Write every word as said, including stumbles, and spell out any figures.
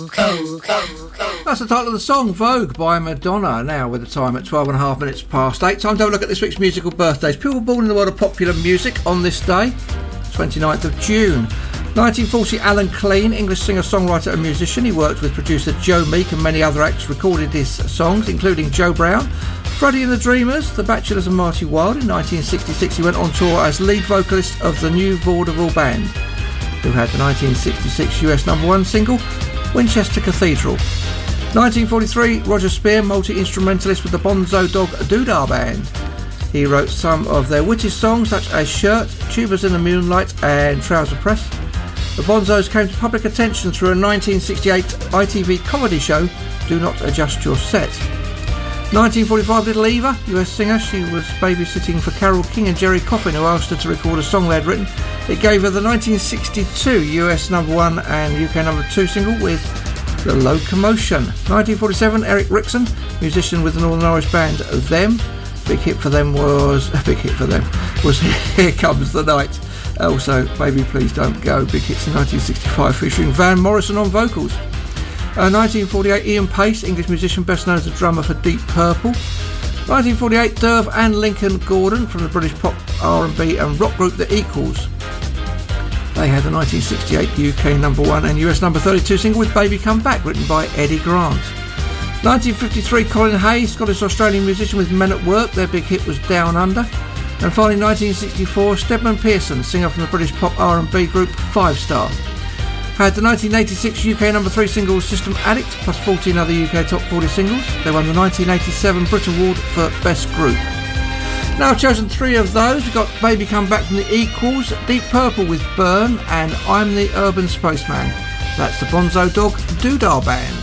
That's the title of the song, Vogue by Madonna. Now with the time at twelve and a half minutes past eight. Time to have a look at this week's musical birthdays. People born in the world of popular music on this day, twenty-ninth of June. nineteen forty, Alan Clean, English singer, songwriter and musician. He worked with producer Joe Meek and many other acts, recorded his songs, including Joe Brown, Freddie and the Dreamers, The Bachelors and Marty Wilde. In nineteen sixty-six, he went on tour as lead vocalist of the New Vaudeville Band, who had the nineteen sixty-six U S number one single, Winchester Cathedral. nineteen forty-three, Roger Spear, multi-instrumentalist with the Bonzo Dog Doodah Band. He wrote some of their wittiest songs such as Shirt, Tubers in the Moonlight and Trouser Press. The Bonzos came to public attention through a nineteen sixty-eight I T V comedy show, Do Not Adjust Your Set. nineteen forty-five, Little Eva, U S singer. She was babysitting for Carole King and Jerry Coffin, who asked her to record a song they had written. It gave her the nineteen sixty-two U S number one and U K number two single with The Locomotion. nineteen forty-seven, Eric Rickson, musician with the Northern Irish band Them. Big hit for them was a big hit for them was Here Comes the Night. Also, Baby Please Don't Go, big hits in nineteen sixty-five, featuring Van Morrison on vocals. Uh, nineteen forty-eight, Ian Pace, English musician best known as the drummer for Deep Purple. nineteen forty-eight, Derv and Lincoln Gordon from the British pop, R and B and rock group The Equals. They had the nineteen sixty-eight U K number one and U S number thirty-two single with Baby Come Back, written by Eddie Grant. nineteen fifty-three, Colin Hay, Scottish-Australian musician with Men at Work. Their big hit was Down Under. And finally, nineteen sixty-four, Stedman Pearson, singer from the British pop R and B group Five Star. Had the nineteen eighty-six U K number three single System Addict, plus fourteen other U K top forty singles. They won the nineteen eighty-seven Brit Award for Best Group. Now I've chosen three of those. We've got Baby Come Back from The Equals, Deep Purple with Burn, and I'm the Urban Spaceman. That's the Bonzo Dog Doodah Band.